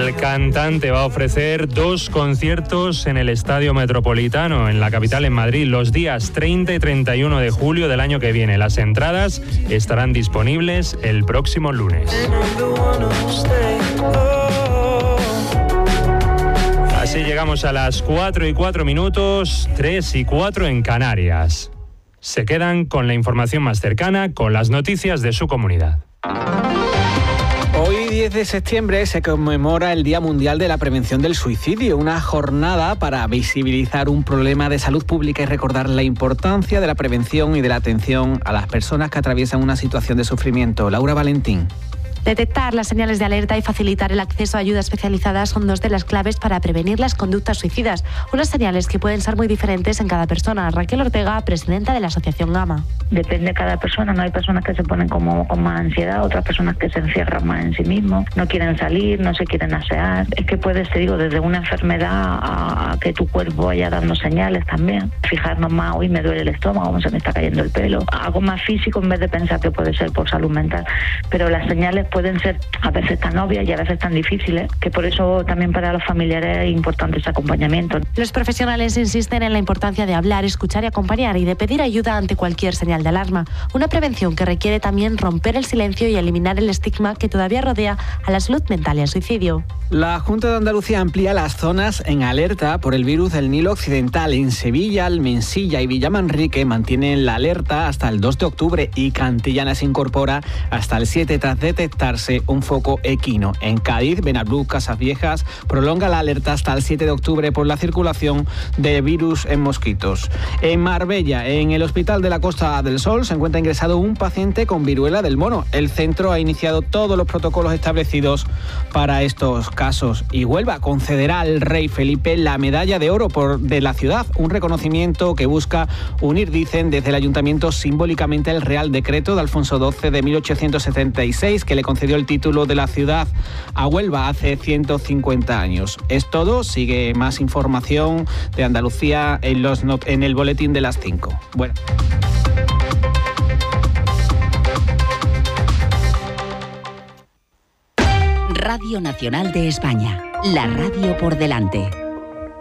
El cantante va a ofrecer 2 conciertos en el Estadio Metropolitano, en la capital, en Madrid, los días 30 y 31 de julio del año que viene. Las entradas estarán disponibles el próximo lunes. Así llegamos a las 4:04, 3:04 en Canarias. Se quedan con la información más cercana, con las noticias de su comunidad. Hoy, 10 de septiembre, se conmemora el Día Mundial de la Prevención del Suicidio, una jornada para visibilizar un problema de salud pública y recordar la importancia de la prevención y de la atención a las personas que atraviesan una situación de sufrimiento. Laura Valentín. Detectar las señales de alerta y facilitar el acceso a ayuda especializada son 2 de las claves para prevenir las conductas suicidas, unas señales que pueden ser muy diferentes en cada persona. Raquel Ortega, presidenta de la Asociación Gama. Depende de cada persona, no hay personas que se ponen con más ansiedad, otras personas que se encierran más en sí mismos, no quieren salir, no se quieren asear. Es que puede ser, desde una enfermedad a que tu cuerpo vaya dando señales también. Fijarnos más, hoy me duele el estómago, se me está cayendo el pelo. Algo más físico en vez de pensar que puede ser por salud mental. Pero las señales pueden ser a veces tan obvias y a veces tan difíciles, que por eso también para los familiares es importante ese acompañamiento. Los profesionales insisten en la importancia de hablar, escuchar y acompañar, y de pedir ayuda ante cualquier señal de alarma. Una prevención que requiere también romper el silencio y eliminar el estigma que todavía rodea a la salud mental y al suicidio. La Junta de Andalucía amplía las zonas en alerta por el virus del Nilo Occidental. En Sevilla, Almensilla y Villamanrique mantienen la alerta hasta el 2 de octubre y Cantillana se incorpora hasta el 7 tras detectarse un foco equino. En Cádiz, Benalbú, Casas Viejas prolonga la alerta hasta el 7 de octubre por la circulación de virus en mosquitos. En Marbella, en el Hospital de la Costa del Sol, se encuentra ingresado un paciente con viruela del mono. El centro ha iniciado todos los protocolos establecidos para estos casos. Y Huelva concederá al rey Felipe la medalla de oro de la ciudad, un reconocimiento que busca unir, dicen desde el ayuntamiento, simbólicamente el Real Decreto de Alfonso XII de 1876, que le concedió el título de la ciudad a Huelva hace 150 años. Es todo. Sigue más información de Andalucía en el boletín de las 5. Bueno. Radio Nacional de España, la radio por delante.